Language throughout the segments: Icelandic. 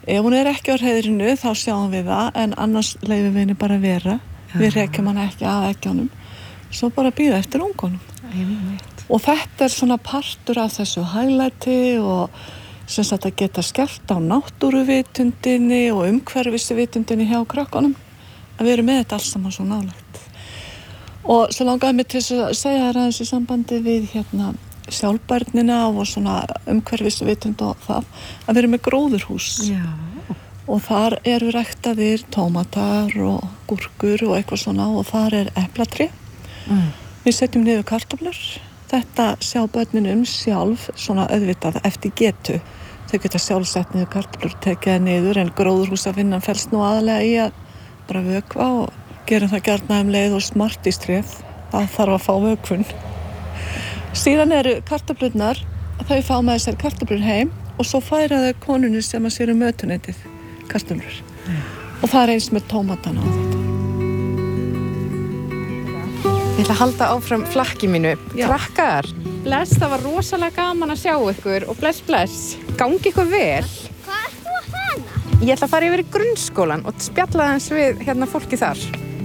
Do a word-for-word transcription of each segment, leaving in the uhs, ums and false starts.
Ef hún er ekki á hreiðrinu þá sjáum við það, en annars leyfum við henni bara að vera. Ja. Við rekjum hann ekki að eggjónum, svo bara bíða eftir ungunum. Einmitt. Og þetta er svona partur af þessu hæglæti og sem sagt að geta skellt á náttúruvitundinni og umhverfisvitundinni hjá krökkunum, að við erum með þetta alls saman svo nálægt. Og svo langaði mig til að segja þér aðeins í sambandi við hérna sjálfbærnina og svona umhverfisvitund og það, að við erum með gróðurhús. Já. Og þar eru ræktaðir tómatar og gúrkur og eitthvað svona og þar er eplatrí. Mm. Við setjum niður kartöflur. Þetta sjá börnin um sjálf, svona auðvitað eftir getu. Þau geta sjálf sett niður kartöflur, tekið það niður, en gróðurhúsavinnan felst nú aðalega í að bara vökva og gerum það gjarna um leið og smartistréð. Það þarf að fá vökvun. Síðan eru kartöflurnar, þau fá með sér kartöflur heim og svo færa þau konunni sem að sér um mötuneytið kartöflur. Ja. Og það er eins með tómatana og þetta. Ég ætla að halda áfram flakki mínu. Já. Krakkar, bless, það var rosalega gaman að sjá ykkur og bless, bless. Gangi ykkur vel. Hvað ert þú að fara? Ég ætla að fara yfir í grunnskólan og spjalla aðeins við hérna fólki þar.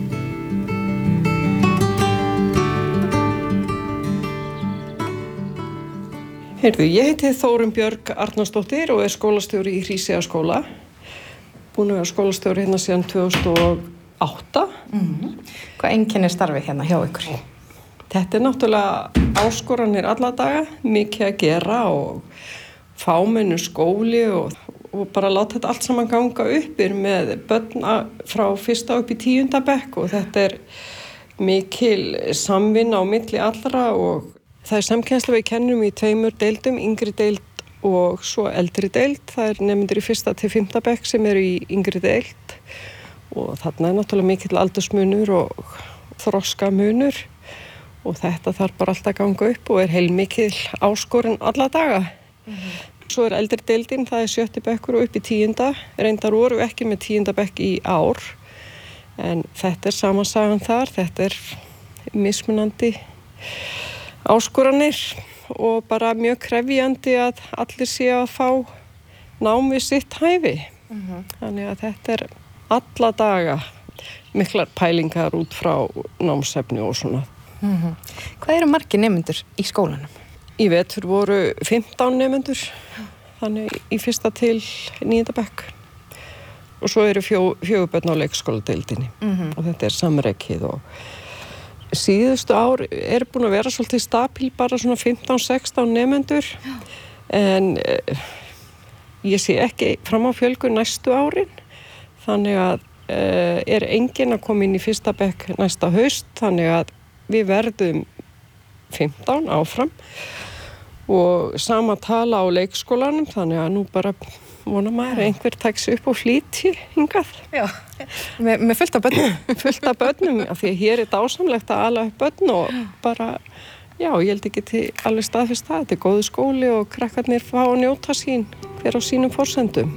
Heyrðu, ég heiti Þórunn Björg Arnarsdóttir og er skólastjóri í Hríseyjarskóla. Búin að vera skólastjóri hérna síðan tvö þúsund og átta. Mm-hmm. Hvað einkennir starfið hérna hjá ykkur? Þetta er náttúrulega áskoranir alla daga, mikið að gera og fámennu skóli og, og bara láta þetta allt saman ganga uppir með börn frá fyrsta upp í tíunda bekk og þetta er mikil samvinna á milli allra og það er samkennsla við kennum í tveimur deildum, yngri deild og svo eldri deild. Það er nemendur í fyrsta til fimmta bekk sem eru í yngri deild og þarna er náttúrulega mikill aldursmunur og þroskamunur og þetta þarf bara alltaf að ganga upp og er heilmikil áskorun alla daga. Mm-hmm. Svo er eldri deildin, það er sjötti bekkur og upp í tíunda. Reyndar voru við ekki með tíunda bekk í ár en þetta er samansagan þar, þetta er mismunandi áskoranir og bara mjög krefjandi að allir sé að fá nám við sitt hæfi. Mm-hmm. Þannig að þetta er alla daga miklar pælingar út frá námsefni og svona. Mm-hmm. Hvað eru margir nemendur í skólanum? Í vetur voru fimmtán nemendur, þannig í fyrsta til níunda bekk. Og svo eru fjó, fjögur börn á leikskóladeildinni. Mm-hmm. Og þetta er samrekið og síðustu ár er búin að vera svolítið stabil, bara svona fimmtán sextán nemendur. Já. En eh, ég sé ekki fram á fjölgun næstu árin. Þannig að eh, er enginn að koma inn í fyrsta bekk næsta haust, þannig að við verðum fimmtán áfram og sama tala á leikskólanum, þannig að nú bara vona maður að einhver tæks upp og flýti hingað. Já, með, með fullt af börnum. fullt af börnum, af því að hér er dásamlegt að ala upp börn og bara, já, ég held ekki til alveg staðfist það. Þetta er góður skóli og krakkarnir fá að njóta sín hver á sínum forsendum.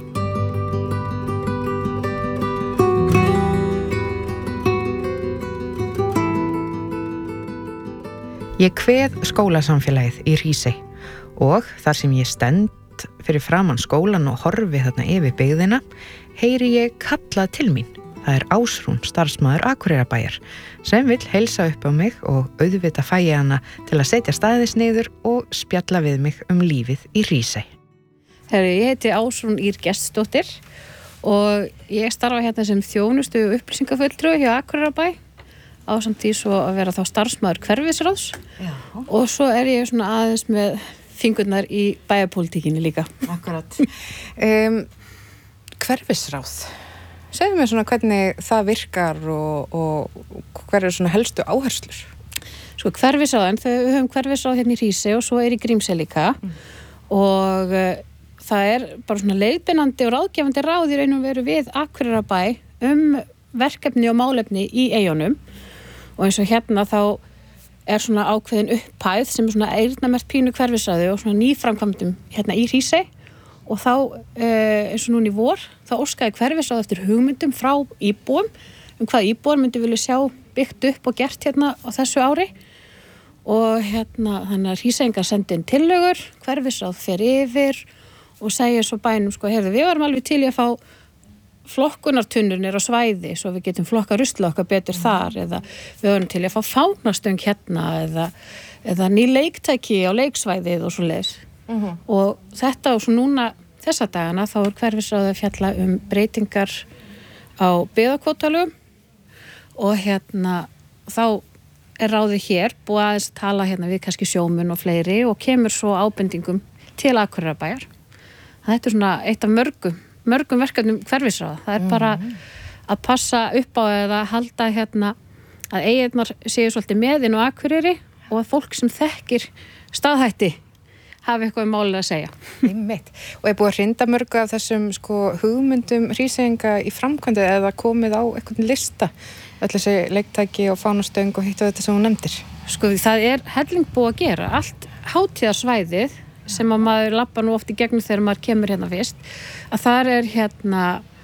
Ég kveð skólasamfélagið í Hrísey og þar sem ég stend fyrir framan skólan og horfi þarna yfir byggðina, heyri ég kallað til mín. Það er Ásrún, starfsmaður Akureyrarbæjar, sem vill heilsa upp á mig og auðvitað fæ ég hana til að setja staðis niður og spjalla við mig um lífið í Hrísey. Herri, ég heiti Ásrún Ýr Gestsdóttir og ég starfa hérna sem þjónustu upplýsingafulltrúi hjá Akureyrarbæ, ásamt því svo að vera þá starfsmaður hverfisráðs. Já. Og svo er ég svona aðeins með fingurnar í bæjarpólitíkinni líka. Akkurat. um, hverfisráð. Segðu mér svona hvernig það virkar og, og hver er svona helstu áherslur? Sko hverfisráðin, við höfum hverfisráð hérna í Hrísey og svo er í Grímsey líka. Mm. Og uh, það er bara svona leiðbeinandi og ráðgefandi ráð í raun og veru við Akureyrarbæ um verkefni og málefni í eyjunum. Og eins og hérna þá er svona ákveðin upphæð sem er svona eyrnamerkt pínu hverfisráði og svona nýframkvæmdum hérna í Hrísey og þá eh, eins og núna í vor þá óskaði hverfisráð eftir hugmyndum frá íbúum um hvað íbúar myndi vilja sjá byggt upp og gert hérna á þessu ári og hérna þannig að Hríseyingar sendi inn tillögur, hverfisráð fer yfir og segja svo bænum, sko, heyrðu, við varum alveg til í að fá flokkunartunnurnir á svæði svo við getum flokka rusla okkar betur þar eða við varum til í að fá fánastöng hérna eða, eða ný leiktæki á leiksvæðið og svo leiðis. Mm-hmm. Og þetta og svo núna þessa dagana þá er hverfisráðið að fjalla um breytingar á byggðakvótalögum og hérna þá er ráðið hér búið aðeins að tala hérna við kannski sjómun og fleiri og kemur svo ábendingum til Akureyrarbæjar. Þetta er svona eitt af mörgum, mörgum verkefnum hverfisráða. Það er bara að passa upp á eða halda hérna að eiginnar séu svolítið meðinn og Akureyri og að fólk sem þekkir staðhætti hafi eitthvað um málið að segja. Einmitt. Og er búið að hrinda mörgu af þessum sko, hugmyndum Hríseyinga í framkvæmdi eða komið á einhvern lista öll þessi leiktæki og fánastöng og hitt og þetta sem hún nefndir? Sko það er helling búið að gera. Allt hátíðarsvæðið sem að maður labba nú oft í gegnum þegar maður kemur hérna fyrst, að þar er hérna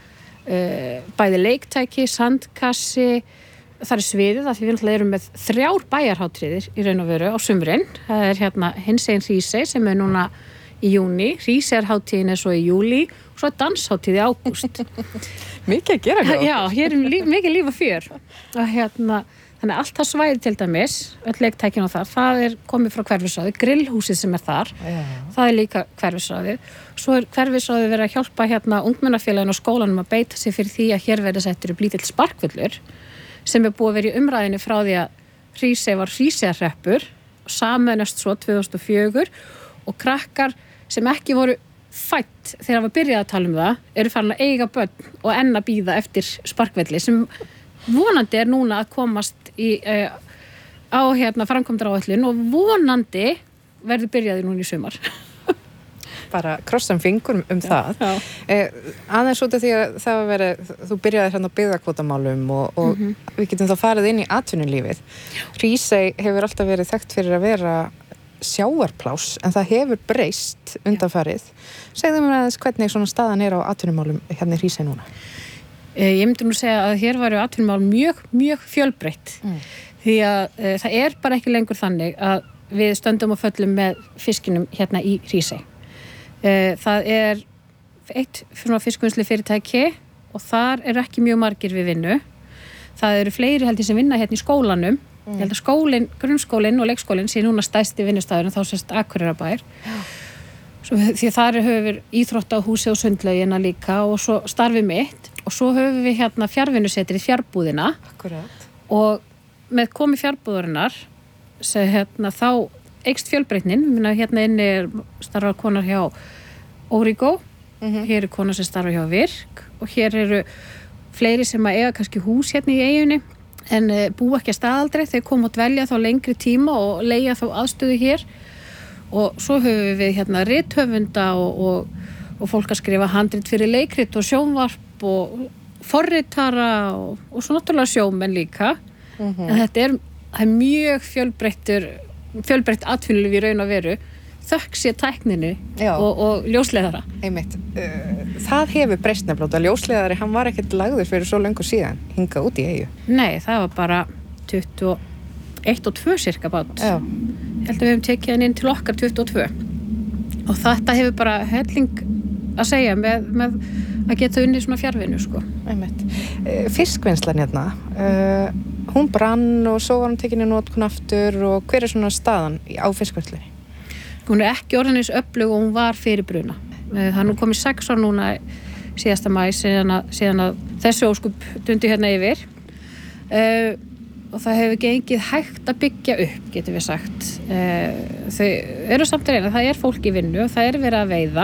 uh, bæði leiktæki, sandkassi, það er sviðið, af því við náttúrulega erum með þrjár bæjarhátíðir í raun og veru á sumrin. Það er hérna hinsegin Hrísey sem er núna í júni, Hríseyjarhátíðin er svo í júlí og svo er danshátíð í ágúst. Mikið að gera hjá. Já, hér er líf, mikið líf og fjör. Og hérna, þannig að allt það svæði til dæmis, öll leiktækin á þar, það er komið frá hverfisráði, grillhúsið sem er þar, Já. Það er líka hverfisráði. Svo er hverfisráði verið að hjálpa hérna ungmennafélaginu og skólanum að beita sig fyrir því að hér verið settur upp lítill sparkvöllur sem er búið að vera í umræðinu frá því að Hrísey var Hríseyjarhreppur og sameinast svo tvö þúsund og fjögur og krakkar sem ekki voru fætt þegar það var byrjað að tala um það eru farin að eiga börn og enn að bíða eftir sparkvelli sem vonandi er núna að komast í, uh, á hérna framkvæmdaráætlun og vonandi verður byrjaði núna í sumar. Bara krossam fingur um já, það. Já. Eh, aðeins út af því að það var verið, þú byrjaði hérna á byggðakvótamálum og, og mm-hmm. við getum þá farið inn í atvinnulífið. Hrísey hefur alltaf verið þekkt fyrir að vera sjávarplás en það hefur breyst undanfarið. Segðu mér aðeins hvernig svona staðan er á atvinnumálum hérna í Hrísey núna? Ég myndi nú segja að hér varu atvinnumál mjög, mjög fjölbreytt mm. því að e, það er bara ekki lengur þannig að við stöndum og föllum með fiskinum hérna í Hrísey. E, það er eitt fiskvinnslu fyrirtæki og þar eru ekki mjög margir við vinnu. Það eru fleiri held ég sem vinna hérna í skólanum. Mm. Ég held að skólinn, grunnskólinn og leikskólinn sé núna stærsti vinnustæður en þá sést Akureyrarbær. Svo, því að þar höfum við íþróttahúsi og sundlaugina líka og svo starfið mitt og svo höfum við hérna fjarvinnusetrið fjárbúðina. Akkurat. Og með komi fjárbúðurinnar sem hérna þá eykst fjölbreytnin, minna hérna inni er starfar konar hjá Origo, mm-hmm. hér er konar sem starfar hjá Virk og hér eru fleiri sem að eiga kannski hús hérna í eigunni en uh, búa ekki að staðaldri, þeir koma að dvelja þá lengri tíma og leigja þá aðstöðu hér og svo höfum við hérna rithöfunda og, og, og fólk að skrifa handrit fyrir leikrit og sjónvarp og forritara og, og svo náttúrulega sjómenn líka mm-hmm. en þetta er, er mjög fjölbreyttur fjölbreytt atvinnulíf í raun og veru þökk sé tækninu og, og ljósleiðara. Einmitt. Það hefur breyst nefnilega. Ljósleiðari, hann var ekkert lagður fyrir svo löngu síðan, hingað út í eyju. Nei, það var bara tuttugu og eitt og tvö cirka bát. Já. Ég held að við hefum tekið hann inn til okkar tuttugu og tvö. Og þetta hefur bara helling að segja með, með að geta unnið svona fjarvinnu, sko. Einmitt. Fiskvinnslan hérna, uh, hún brann og svo var hún tekin í notkun aftur og hver er svona staðan á fiskvinnslunni? Hún er ekki orðinins öflug og hún var fyrir bruna. Það er nú komið sex ár núna síðasta maí síðan að, síðan að þessu óskup dundi hérna yfir. Uh, og það hefur gengið hægt að byggja upp, getum við sagt. Uh, þau eru samt að reyna, það er fólk í vinnu, það er verið að veiða.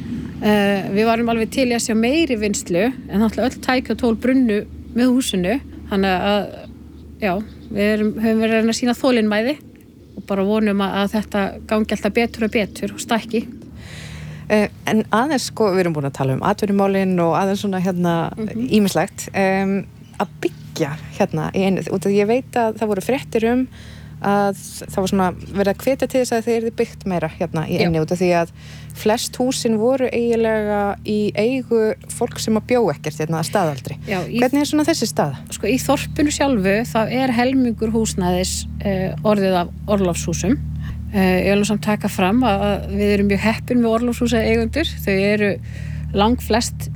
Uh, við varum alveg til í að sjá meiri vinnslu, en náttúrulega öll tæki og tól brunnu með húsinu. Þannig að, já, við erum, höfum verið að reyna að sýna þolinmæði og bara vonum að þetta gangi alltaf betur og betur og stækki. Uh, en aðeins, sko, við erum búin að tala um atvinnumálin og aðeins svona hérna ýmislegt, mm-hmm. um, að byggja hérna í einu, út af því ég veit að það voru fréttir um að það var svona verið að hvetja til þess að þeir eru byggt meira hérna í einu, út af því að flest húsin voru eiginlega í eigu fólk sem að bjó ekkert hérna að staðaldri. Já, í, hvernig er svona þessi stað? Sko í þorpinu sjálfu þá er helmingur húsnæðis eh, orðið af orlofshúsum. Ég vil nú samt taka fram að við erum mjög heppin með orlofshúsa eigendur. Þau eru lang flest